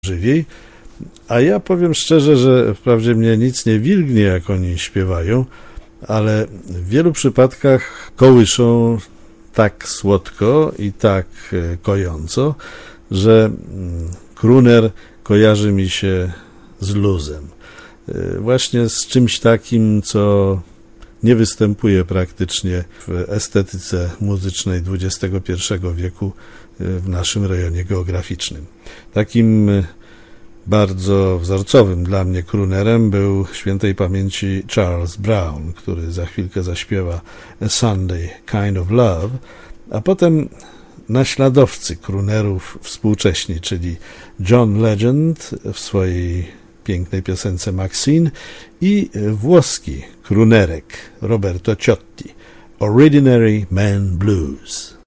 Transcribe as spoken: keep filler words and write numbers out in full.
żywiej. A ja powiem szczerze, że wprawdzie mnie nic nie wilgnie, jak oni śpiewają, ale w wielu przypadkach kołyszą tak słodko i tak kojąco, że crooner kojarzy mi się z luzem. Właśnie z czymś takim, co nie występuje praktycznie w estetyce muzycznej dwudziestego pierwszego wieku w naszym rejonie geograficznym. Takim bardzo wzorcowym dla mnie croonerem był świętej pamięci Charles Brown, który za chwilkę zaśpiewa A Sunday Kind of Love, a potem naśladowcy croonerów współcześni, czyli John Legend w swojej pięknej piosence Maxine i włoski croonerek Roberto Ciotti, Ordinary Man Blues.